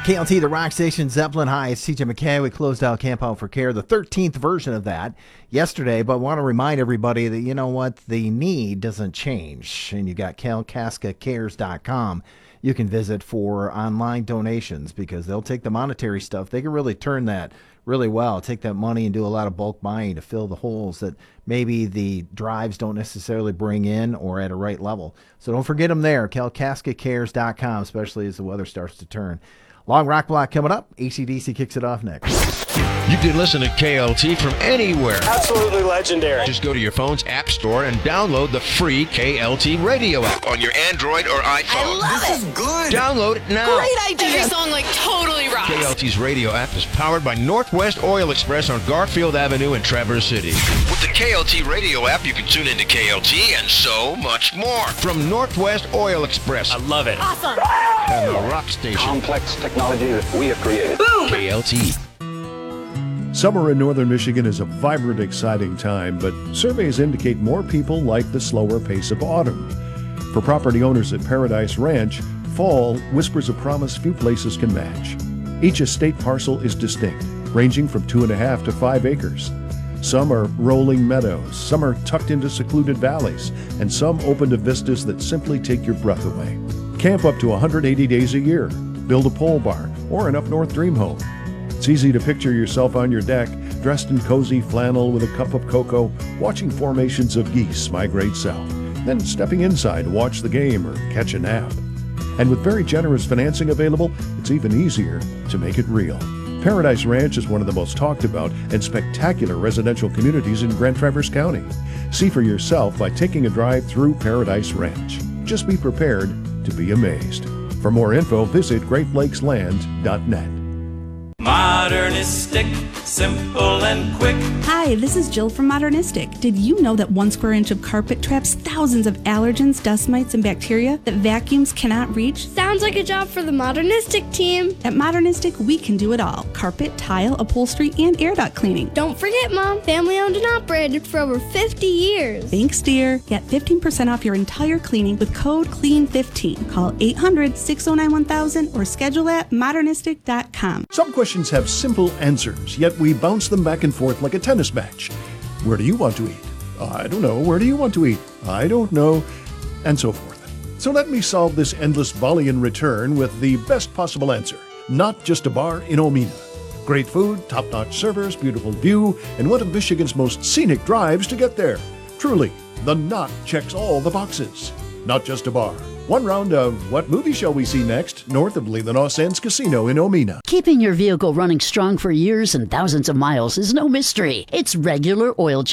KLT, the rock station, Zeppelin. Hi, it's TJ McKay. We closed out Camp Out for Care, the 13th version of that yesterday, but want to remind everybody that, you know what, the need doesn't change. And you got KalkaskaCares.com. You can visit for online donations because they'll take the monetary stuff. They can really turn that really well, take that money and do a lot of bulk buying to fill the holes that maybe the drives don't necessarily bring in or at a right level. So don't forget them there, KalkaskaCares.com, especially as the weather starts to turn. Long Rock Block coming up. AC/DC kicks it off next. You can listen to KLT from anywhere. Absolutely legendary. Just go to your phone's app store and download the free KLT radio app on your Android or iPhone. This is good. Download it now. Great idea. Your song totally rocks. KLT's radio app is powered by Northwest Oil Express on Garfield Avenue in Traverse City. With the KLT radio app, you can tune into KLT and so much more. From Northwest Oil Express. I love it. Awesome. And the rock station. Complex technology that we have created. Boom. KLT. Summer in northern Michigan is a vibrant, exciting time, but surveys indicate more people like the slower pace of autumn. For property owners at Paradise Ranch, fall whispers a promise few places can match. Each estate parcel is distinct, ranging from 2.5 to 5 acres. Some are rolling meadows, some are tucked into secluded valleys, and some open to vistas that simply take your breath away. Camp up to 180 days a year, build a pole barn, or an up-north dream home. It's easy to picture yourself on your deck, dressed in cozy flannel with a cup of cocoa, watching formations of geese migrate south, then stepping inside to watch the game or catch a nap. And with very generous financing available, it's even easier to make it real. Paradise Ranch is one of the most talked about and spectacular residential communities in Grand Traverse County. See for yourself by taking a drive through Paradise Ranch. Just be prepared to be amazed. For more info, visit GreatLakesLand.net. Modernistic, simple and quick. Hi, this is Jill from Modernistic. Did you know that 1 square inch of carpet traps thousands of allergens, dust mites, and bacteria that vacuums cannot reach? Sounds like a job for the Modernistic team. At Modernistic, we can do it all. Carpet, tile, upholstery, and air duct cleaning. Don't forget, Mom, family owned and operated for over 50 years. Thanks, dear. Get 15% off your entire cleaning with code CLEAN15. Call 800-609-1000 or schedule at modernistic.com. Some questions have simple answers, yet we bounce them back and forth like a tennis match. Where do you want to eat? I don't know. Where do you want to eat? I don't know. And so forth. So let me solve this endless volley in return with the best possible answer. Not Just a Bar in Omena. Great food, top-notch servers, beautiful view, and one of Michigan's most scenic drives to get there. Truly, the Knot checks all the boxes. Not Just a Bar. One round of What Movie Shall We See Next, north of Leelanau Sands Casino in Omena. Keeping your vehicle running strong for years and thousands of miles is no mystery. It's regular oil change.